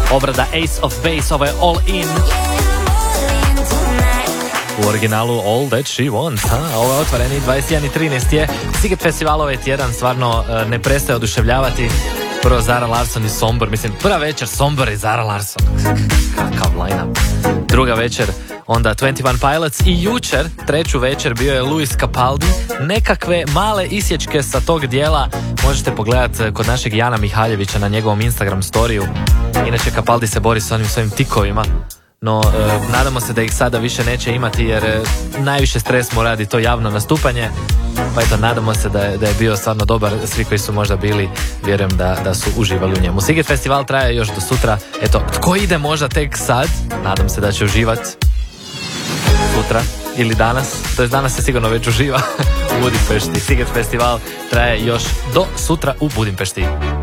Obrada Ace of Base, ovo je All In. U originalu All That She Wants, ovo je otvoreni 21.13 je. Sziget festival ovaj tjedan stvarno ne prestaje oduševljavati. Prvo Zara Larsson i Sombor, mislim prva večer Sombor i Zara Larsson, kakav line-up. Druga večer onda 21 Pilots i jučer, treću večer, bio je Luis Capaldi. Nekakve male isječke sa tog dijela možete pogledati kod našeg Jana Mihaljevića na njegovom Instagram storiju. Inače Capaldi se bori s onim svojim tikovima, no nadamo se da ih sada više neće imati jer najviše stres mu radi to javno nastupanje. Pa eto, nadamo se da je bio stvarno dobar. Svi koji su možda bili, vjerujem da su uživali u njemu. Sziget festival traje još do sutra. Eto, tko ide možda tek sad, nadam se da će uživat sutra ili danas. To je danas se sigurno već uživa u Budimpešti. Sziget festival traje još do sutra u Budimpešti.